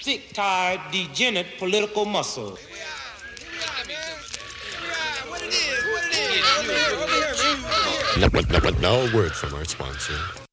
stick-tied, degenerate political muscle. Now a word from our sponsor.